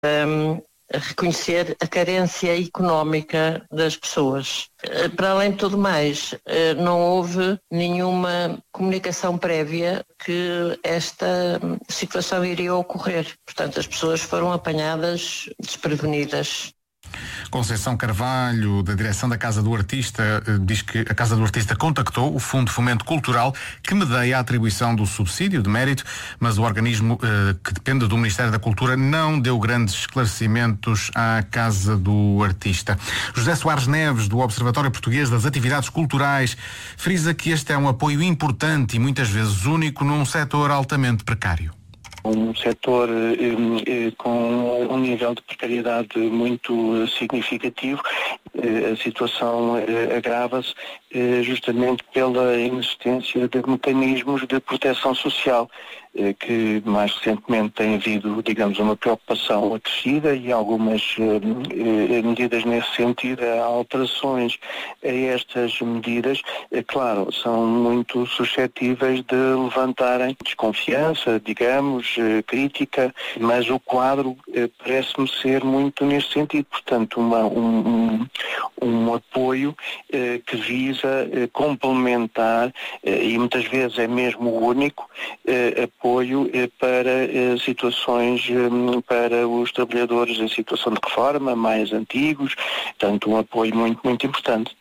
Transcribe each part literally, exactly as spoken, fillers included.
Um, a reconhecer a carência económica das pessoas. Para além de tudo mais, não houve nenhuma comunicação prévia que esta situação iria ocorrer. Portanto, as pessoas foram apanhadas desprevenidas. Conceição Carvalho, da direção da Casa do Artista, diz que a Casa do Artista contactou o Fundo de Fomento Cultural, que medeia a atribuição do subsídio de mérito, mas o organismo eh, que depende do Ministério da Cultura não deu grandes esclarecimentos à Casa do Artista. José Soares Neves, do Observatório Português das Atividades Culturais, frisa que este é um apoio importante e muitas vezes único num setor altamente precário. Um setor eh, eh, com um nível de precariedade muito significativo. Eh, a situação eh, agrava-se eh, justamente pela inexistência de mecanismos de proteção social, eh, que mais recentemente tem havido, digamos, uma preocupação acrescida e algumas eh, medidas nesse sentido. Há alterações a estas medidas, eh, claro, são muito suscetíveis de levantarem desconfiança, digamos, crítica, mas o quadro eh, parece-me ser muito neste sentido. Portanto, uma, um, um, um apoio eh, que visa eh, complementar, eh, e muitas vezes é mesmo o único, eh, apoio eh, para eh, situações, eh, para os trabalhadores em situação de reforma, mais antigos. Portanto, um apoio muito, muito importante.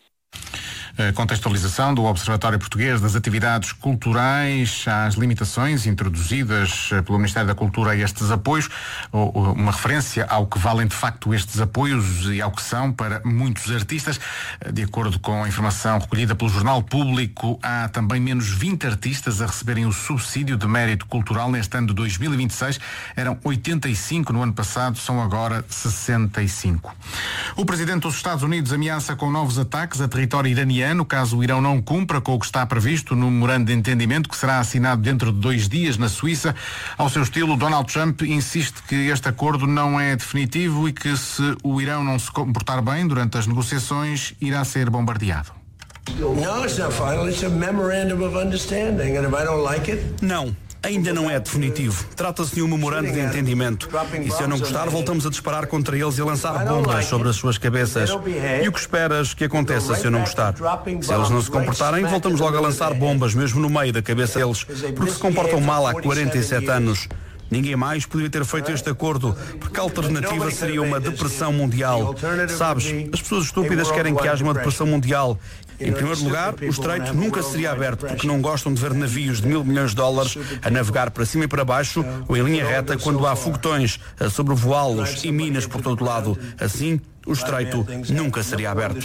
A contextualização do Observatório Português das Atividades Culturais às limitações introduzidas pelo Ministério da Cultura a estes apoios, uma referência ao que valem de facto estes apoios e ao que são para muitos artistas. De acordo com a informação recolhida pelo Jornal Público, há também menos vinte artistas a receberem o subsídio de mérito cultural neste ano de dois mil e vinte e seis. Eram oitenta e cinco no ano passado, são agora sessenta e cinco. O Presidente dos Estados Unidos ameaça com novos ataques a território iraniano caso o Irão não cumpra com o que está previsto no memorando de entendimento que será assinado dentro de dois dias na Suíça. Ao seu estilo, Donald Trump insiste que este acordo não é definitivo e que se o Irão não se comportar bem durante as negociações, irá ser bombardeado. No, it's not final. It's a memorandum of understanding, and if I don't like it... Não. Ainda não é definitivo. Trata-se de um memorando de entendimento. E se eu não gostar, voltamos a disparar contra eles e a lançar bombas sobre as suas cabeças. E o que esperas que aconteça se eu não gostar? Se eles não se comportarem, voltamos logo a lançar bombas, mesmo no meio da cabeça deles, porque se comportam mal há quarenta e sete anos. Ninguém mais poderia ter feito este acordo, porque a alternativa seria uma depressão mundial. Sabes, as pessoas estúpidas querem que haja uma depressão mundial. Em primeiro lugar, o estreito nunca seria aberto, porque não gostam de ver navios de mil milhões de dólares a navegar para cima e para baixo ou em linha reta quando há foguetões a sobrevoá-los e minas por todo lado. Assim, o estreito nunca seria aberto.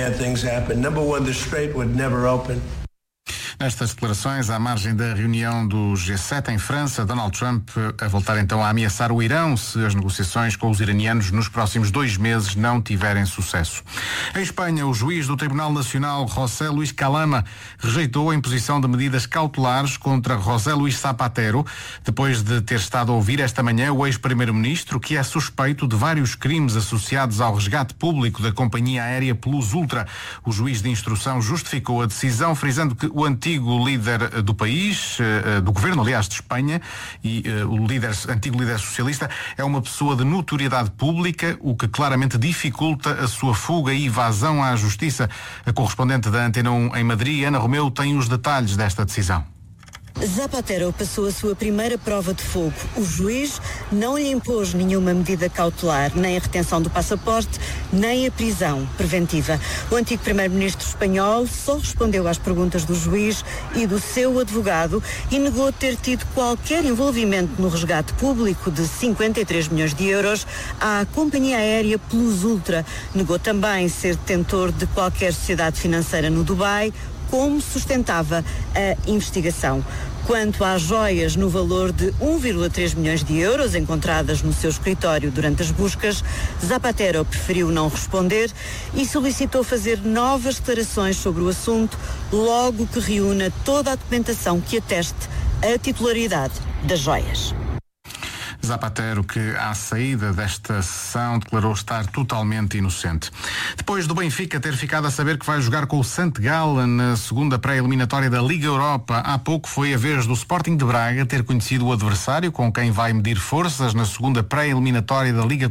Nestas declarações, à margem da reunião do G sete em França, Donald Trump a voltar então a ameaçar o Irão se as negociações com os iranianos nos próximos dois meses não tiverem sucesso. Em Espanha, o juiz do Tribunal Nacional, José Luís Calama, rejeitou a imposição de medidas cautelares contra José Luís Zapatero, depois de ter estado a ouvir esta manhã o ex-primeiro-ministro, que é suspeito de vários crimes associados ao resgate público da companhia aérea Plus Ultra. O juiz de instrução justificou a decisão, frisando que o antigo líder do país, do governo, aliás, de Espanha, e o líder, antigo líder socialista, é uma pessoa de notoriedade pública, o que claramente dificulta a sua fuga e evasão à justiça. A correspondente da Antena um em Madrid, Ana Romeu, tem os detalhes desta decisão. Zapatero passou a sua primeira prova de fogo. O juiz não lhe impôs nenhuma medida cautelar, nem a retenção do passaporte, nem a prisão preventiva. O antigo primeiro-ministro espanhol só respondeu às perguntas do juiz e do seu advogado e negou ter tido qualquer envolvimento no resgate público de cinquenta e três milhões de euros à companhia aérea Plus Ultra. Negou também ser detentor de qualquer sociedade financeira no Dubai, como sustentava a investigação. Quanto às joias no valor de um vírgula três milhões de euros encontradas no seu escritório durante as buscas, Zapatero preferiu não responder e solicitou fazer novas declarações sobre o assunto logo que reúna toda a documentação que ateste a titularidade das joias. Zapatero, que à saída desta sessão declarou estar totalmente inocente. Depois do Benfica ter ficado a saber que vai jogar com o Sant Gallen na segunda pré-eliminatória da Liga Europa, há pouco foi a vez do Sporting de Braga ter conhecido o adversário com quem vai medir forças na segunda pré-eliminatória da Liga